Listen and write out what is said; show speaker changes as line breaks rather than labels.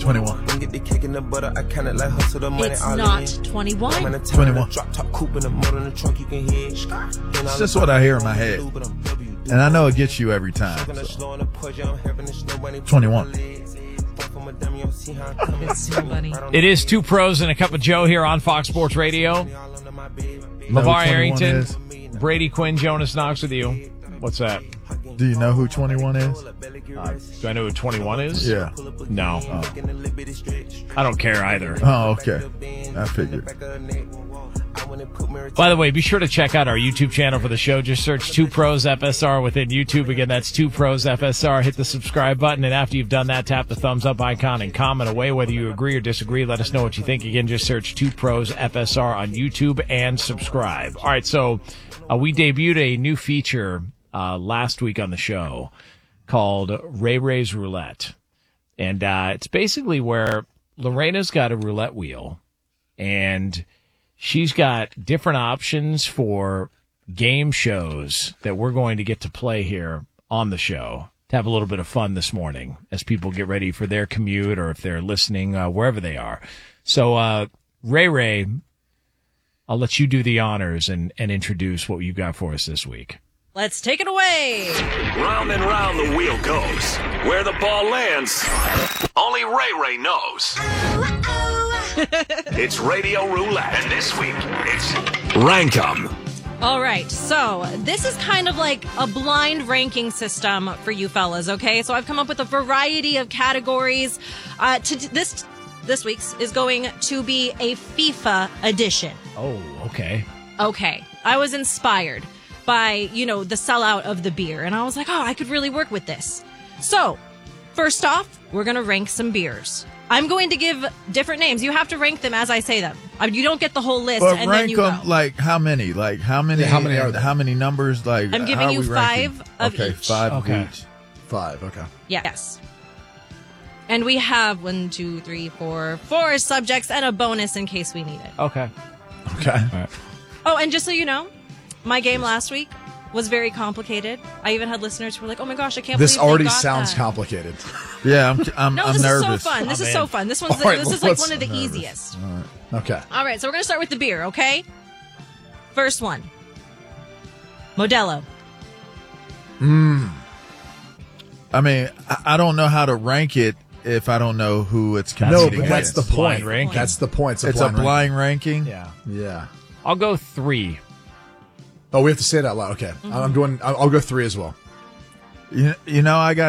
21.
It's not 21.
21. It's just what I hear in my head. And I know it gets you every time. So. 21.
It's so funny.
It is Two Pros and a Cup of Joe here on Fox Sports Radio. LeVar Arrington, Brady Quinn, Jonas Knox with you. What's that?
Do you know who 21 is?
Do I know who 21 is?
Yeah.
No. Oh. I don't care either.
Oh, okay. I figured.
By the way, be sure to check out our YouTube channel for the show. Just search Two Pros FSR within YouTube. Again, that's Two Pros FSR. Hit the subscribe button, and after you've done that, tap the thumbs up icon and comment away whether you agree or disagree. Let us know what you think. Again, just search Two Pros FSR on YouTube and subscribe. All right, so we debuted a new feature last week on the show called Ray Ray's Roulette. And it's basically where Lorena's got a roulette wheel, and she's got different options for game shows that we're going to get to play here on the show to have a little bit of fun this morning as people get ready for their commute or if they're listening wherever they are. So, Ray, I'll let you do the honors and introduce what you've got for us this week.
Let's take it away.
Round and round the wheel goes. Where the ball lands, only Ray knows. It's Radio Roulette, and this week, it's Rank 'em.
All right, so this is kind of like a blind ranking system for you fellas, okay? So I've come up with a variety of categories. This week's is going to be a FIFA edition.
Oh, okay.
Okay, I was inspired by, the sellout of the beer, and I was like, I could really work with this. So, first off, we're going to rank some beers. I'm going to give different names. You have to rank them as I say them. You don't get the whole list,
but
and
rank
then you go.
them like how many? Like how many?
Yeah, how many are there?
How many numbers? Like
I'm giving you 5 of
okay,
each.
5 of
Okay.
each.
5, okay.
Yes. And we have 1, 2, 3, 4 subjects and a bonus in case we need it.
Okay.
Okay.
All right.
Oh, and just so you know, my game last week was very complicated. I even had listeners who were like, "Oh my gosh, I can't
This
believe they
already
got
sounds
that."
complicated.
Yeah, I'm
No,
I'm
this
nervous.
is so fun. This is so fun. This one's
All right,
this is
let's-
like one of the
I'm nervous.
easiest.
Okay.
All right, so we're gonna start with the beer, okay? First one, Modelo.
I mean, I don't know how to rank it if I don't know who it's
No,
competing
but that's
against.
the
Blind
point.
ranking.
That's the point.
It's a blind ranking.
Yeah.
Yeah.
I'll go 3.
Oh, we have to say it out loud. Okay. I'll go 3 as well.
You know, I got